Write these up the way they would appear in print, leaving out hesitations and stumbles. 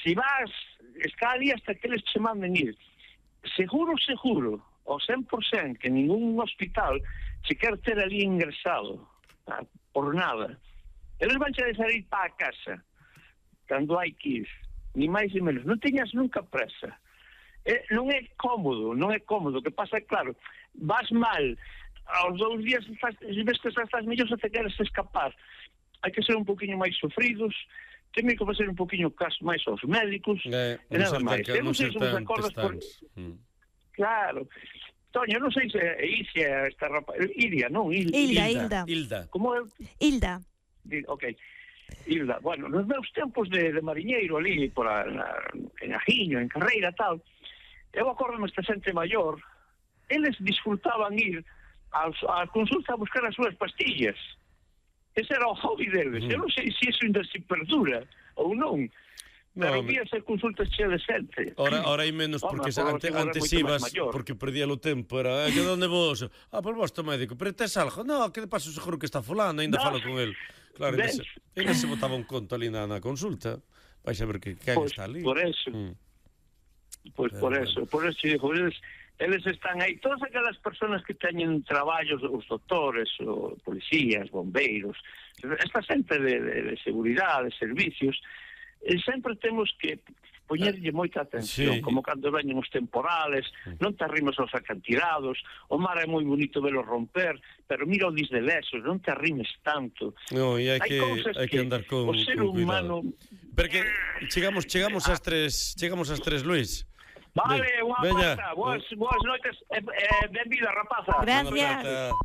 si vas, está ali hasta que eles che manden ir. Seguro, ao 100%, que ningún hospital se quer ter ali ingresado, por nada. Eles van a deixar ir para a casa, cando hai que ir, ni máis ni menos. Non teñas nunca presa. Non é cómodo, que pasa, claro, vas mal, aos 2 días ves que estás mellor, se te queres escapar. Hai que ser un poquinho máis sofridos, teme que facer un poquinho caso máis aos médicos, e nada máis. Eu non sei se vos acordas por... Claro. Toño, non sei se Isia, esta rapaz... Iria, non? Hilda. Como é? Hilda. Ok. Hilda. Bueno, nos meus tempos de mariñeiro ali, en Ajiño, en Carreira, tal, eu acordo esta xente maior, eles disfrutaban ir á consulta a buscar as súas pastillas. Ese era o hobby deles. Eu non sei se iso ainda se perdura ou non. Pero vías as consultas chea de xente. Ora hai menos, porque antes ibas, porque perdía o tempo, era, que onde vos? Pois vos to médico, pero tes algo? No, que de paso seguro que está fulano, ainda falo con el. Claro, ainda se botaba un conto ali na consulta, vais a ver que está ali. Por eso. Por eso digo, eles están aí, todas aquelas personas que teñen traballos, os doctores, os policías, bombeiros, esta xente de seguridade, de servicios, sempre temos que poñerlle moita atención, como cando veñen os temporales, non te arrimes aos acantilados, o mar é moi bonito velo romper, pero mira o dis de lesos, non te arrimes tanto. No, e hai que andar con o ser humano... Pero que chegamos ás 3, Luis. Vale, unha aperta, boas noites, benvida, rapaza. Gracias.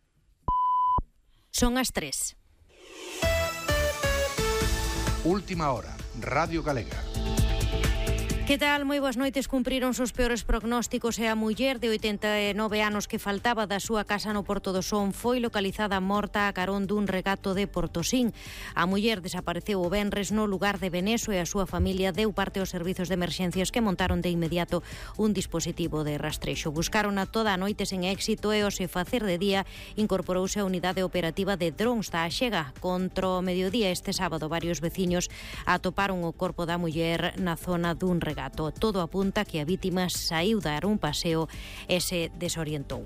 Son as 3. Última hora, Radio Galega. Que tal? Moi boas noites. Cumprironse os peores prognósticos e a muller de 89 anos que faltaba da súa casa no Porto do Son foi localizada morta a carón dun regato de Portosín. A muller desapareceu o venres no lugar de Beneso e a súa familia deu parte aos servizos de emerxencias que montaron de inmediato un dispositivo de rastrexo. Buscaron a toda a noite sen éxito e ao se facer de día incorporouse a unidade operativa de drons da Axega. Contra o mediodía este sábado varios veciños atoparon o corpo da muller na zona dun regato. Todo apunta que a vítima saiu dar un paseo e se desorientou.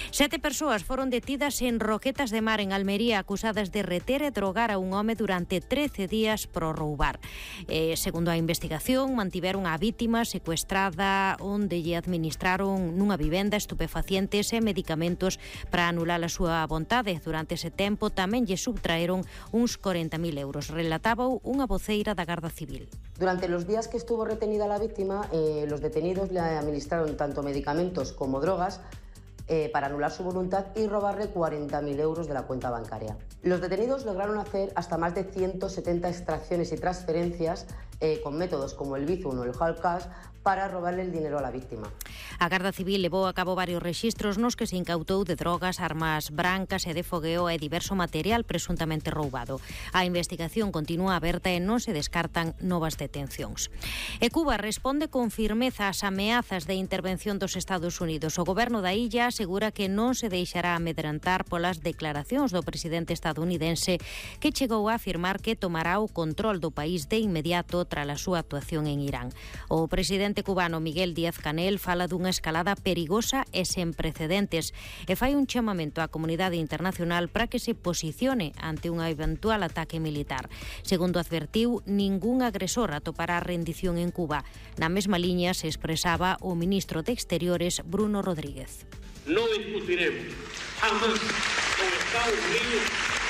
7 persoas foron detidas en Roquetas de Mar, en Almería, acusadas de reter e drogar a un home durante 13 días por roubar. Segundo a investigación, mantiveron a vítima secuestrada onde lle administraron nunha vivenda estupefacientes e medicamentos para anular a súa vontade. Durante ese tempo tamén lle subtraeron uns 40.000 euros. Relatábao unha voceira da Garda Civil. Durante los días que estuvo retenida la víctima, los detenidos le administraron tanto medicamentos como drogas para anular su voluntad y robarle 40.000 euros de la cuenta bancaria. Los detenidos lograron hacer hasta más de 170 extracciones y transferencias con métodos como el Bizum o el Hard Cash para robarle el dinero a la víctima. A Garda Civil levou a cabo varios rexistros nos que se incautou de drogas, armas brancas e de fogueo e diverso material presuntamente roubado. A investigación continúa aberta e non se descartan novas detencións. E Cuba responde con firmeza ás ameazas de intervención dos Estados Unidos. O goberno da illa asegura que non se deixará amedrentar polas declaracións do presidente estadounidense que chegou a afirmar que tomará o control do país de inmediato tras a súa actuación en Irán. O presidente cubano Miguel Díaz-Canel fala dunha escalada perigosa e sen precedentes e fai un chamamento á comunidade internacional para que se posicione ante un eventual ataque militar. Segundo advertiu, ningún agresor atopará rendición en Cuba. Na mesma liña se expresaba o ministro de Exteriores Bruno Rodríguez. No discutiremos jamás con Estados Unidos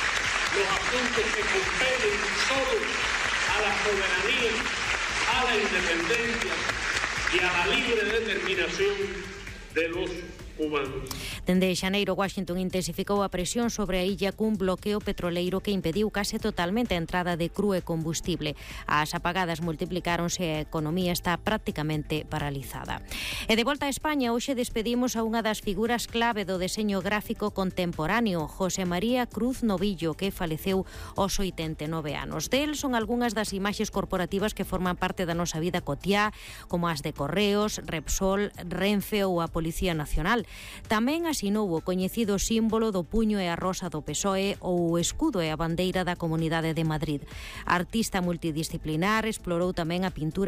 los asuntos que competen solo a la soberanía, a la independencia y a la libre determinación de los cubanos. Dende xaneiro, Washington intensificou a presión sobre a illa cun bloqueo petroleiro que impediu case totalmente a entrada de cru e combustible. As apagadas multiplicáronse e a economía está prácticamente paralizada. E de volta a España, hoxe despedimos a unha das figuras clave do deseño gráfico contemporáneo, José María Cruz Novillo, que faleceu aos 89 anos. Del son algunhas das imaxes corporativas que forman parte da nosa vida cotiá, como as de Correos, Repsol, Renfe ou a Policía Nacional. Tamén asinou o coñecido símbolo do puño e a rosa do PSOE ou o escudo e a bandeira da Comunidade de Madrid. Artista multidisciplinar, explorou tamén a pintura